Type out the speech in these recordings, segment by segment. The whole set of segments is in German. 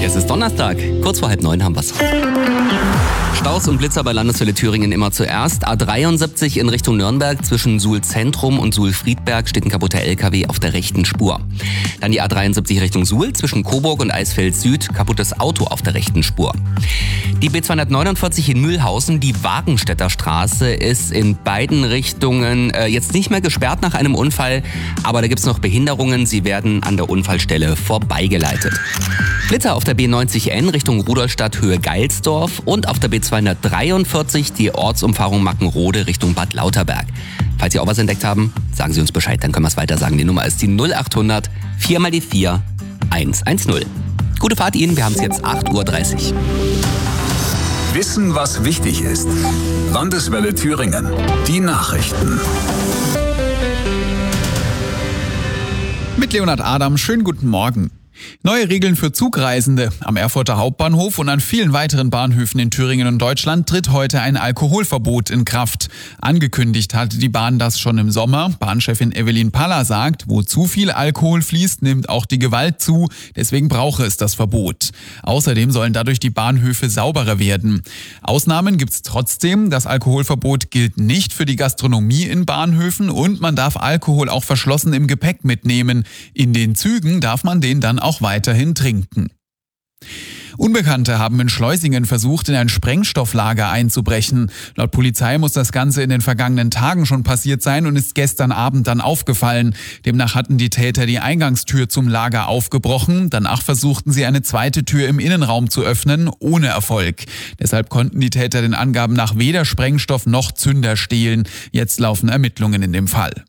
Es ist Donnerstag, kurz vor 8:30 haben wir's. Staus und Blitzer bei Landeswelle Thüringen immer zuerst. A73 in Richtung Nürnberg zwischen Suhl Zentrum und Suhl Friedberg steht ein kaputter LKW auf der rechten Spur. Dann die A73 Richtung Suhl zwischen Coburg und Eisfeld Süd, kaputtes Auto auf der rechten Spur. Die B249 in Mühlhausen, die Wagenstädter Straße, ist in beiden Richtungen jetzt nicht mehr gesperrt nach einem Unfall, aber da gibt's noch Behinderungen, sie werden an der Unfallstelle vorbeigeleitet. Blitzer auf der B90N Richtung Rudolstadt Höhe Geilsdorf und auf der B243 die Ortsumfahrung Mackenrode Richtung Bad Lauterberg. Falls Sie auch was entdeckt haben, sagen Sie uns Bescheid, dann können wir es weiter sagen. Die Nummer ist die 0800 4 mal die 4 110. Gute Fahrt Ihnen, wir haben es jetzt 8:30 Uhr. Wissen, was wichtig ist. Landeswelle Thüringen. Die Nachrichten. Mit Leonhard Adam, schönen guten Morgen. Neue Regeln für Zugreisende. Am Erfurter Hauptbahnhof und an vielen weiteren Bahnhöfen in Thüringen und Deutschland tritt heute ein Alkoholverbot in Kraft. Angekündigt hatte die Bahn das schon im Sommer. Bahnchefin Evelyn Paller sagt, wo zu viel Alkohol fließt, nimmt auch die Gewalt zu. Deswegen brauche es das Verbot. Außerdem sollen dadurch die Bahnhöfe sauberer werden. Ausnahmen gibt's trotzdem. Das Alkoholverbot gilt nicht für die Gastronomie in Bahnhöfen und man darf Alkohol auch verschlossen im Gepäck mitnehmen. In den Zügen darf man den dann auch weiterhin trinken. Unbekannte haben in Schleusingen versucht, in ein Sprengstofflager einzubrechen. Laut Polizei muss das Ganze in den vergangenen Tagen schon passiert sein und ist gestern Abend dann aufgefallen. Demnach hatten die Täter die Eingangstür zum Lager aufgebrochen. Danach versuchten sie eine zweite Tür im Innenraum zu öffnen, ohne Erfolg. Deshalb konnten die Täter den Angaben nach weder Sprengstoff noch Zünder stehlen. Jetzt laufen Ermittlungen in dem Fall.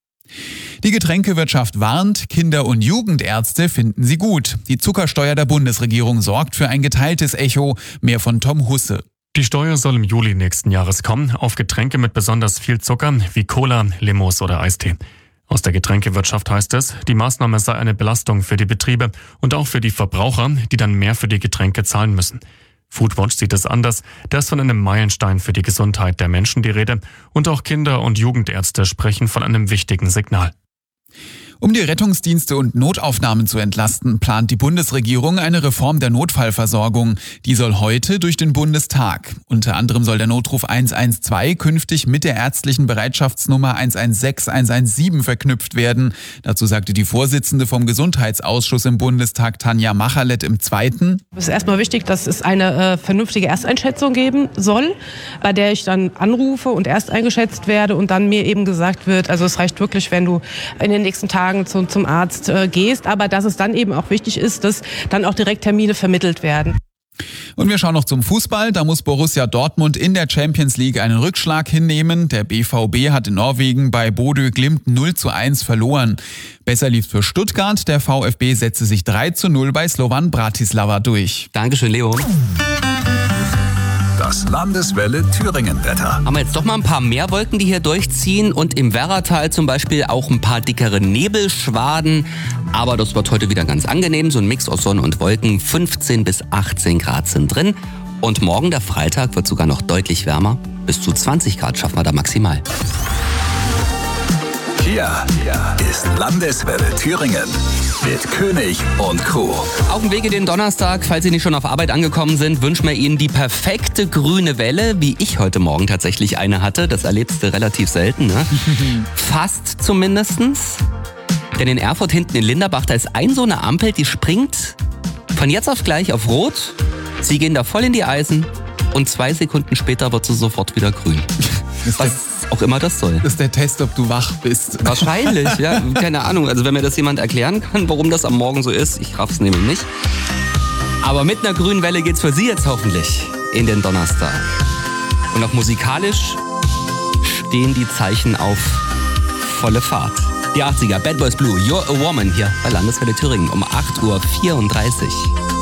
Die Getränkewirtschaft warnt, Kinder- und Jugendärzte finden sie gut. Die Zuckersteuer der Bundesregierung sorgt für ein geteiltes Echo. Mehr von Tom Husse. Die Steuer soll im Juli nächsten Jahres kommen, auf Getränke mit besonders viel Zucker wie Cola, Limos oder Eistee. Aus der Getränkewirtschaft heißt es, die Maßnahme sei eine Belastung für die Betriebe und auch für die Verbraucher, die dann mehr für die Getränke zahlen müssen. Foodwatch sieht es anders. Da ist von einem Meilenstein für die Gesundheit der Menschen die Rede und auch Kinder- und Jugendärzte sprechen von einem wichtigen Signal. Um die Rettungsdienste und Notaufnahmen zu entlasten, plant die Bundesregierung eine Reform der Notfallversorgung. Die soll heute durch den Bundestag. Unter anderem soll der Notruf 112 künftig mit der ärztlichen Bereitschaftsnummer 116 117 verknüpft werden. Dazu sagte die Vorsitzende vom Gesundheitsausschuss im Bundestag, Tanja Machalet, im Zweiten: Es ist erstmal wichtig, dass es eine vernünftige Ersteinschätzung geben soll, bei der ich dann anrufe und erst eingeschätzt werde und dann mir eben gesagt wird, also es reicht wirklich, wenn du in den nächsten Tagen zum Arzt gehst, aber dass es dann eben auch wichtig ist, dass dann auch direkt Termine vermittelt werden. Und wir schauen noch zum Fußball. Da muss Borussia Dortmund in der Champions League einen Rückschlag hinnehmen. Der BVB hat in Norwegen bei Bodø Glimt 0:1 verloren. Besser lief's für Stuttgart. Der VfB setzte sich 3:0 bei Slovan Bratislava durch. Dankeschön, Leo. Das Landeswelle Thüringen-Wetter. Haben wir jetzt doch mal ein paar mehr Wolken, die hier durchziehen und im Werratal zum Beispiel auch ein paar dickere Nebelschwaden. Aber das wird heute wieder ganz angenehm, so ein Mix aus Sonne und Wolken. 15 bis 18 Grad sind drin. Und morgen, der Freitag, wird sogar noch deutlich wärmer. Bis zu 20 Grad schaffen wir da maximal. Hier ist Landeswelle Thüringen mit König und Crew. Auf dem Weg in den Donnerstag, falls Sie nicht schon auf Arbeit angekommen sind, wünschen wir Ihnen die perfekte grüne Welle, wie ich heute Morgen tatsächlich eine hatte. Das erlebst du relativ selten, ne? Fast zumindestens. Denn in Erfurt hinten in Linderbach, da ist so eine Ampel, die springt von jetzt auf gleich auf Rot. Sie gehen da voll in die Eisen und 2 Sekunden später wird sie sofort wieder grün. Was auch immer das soll. Das ist der Test, ob du wach bist. Wahrscheinlich, ja. Keine Ahnung. Also wenn mir das jemand erklären kann, warum das am Morgen so ist, ich raff's nämlich nicht. Aber mit einer grünen Welle geht's für Sie jetzt hoffentlich in den Donnerstag. Und auch musikalisch stehen die Zeichen auf volle Fahrt. Die 80er, Bad Boys Blue, You're a Woman hier bei Landeswelle Thüringen um 8:34 Uhr.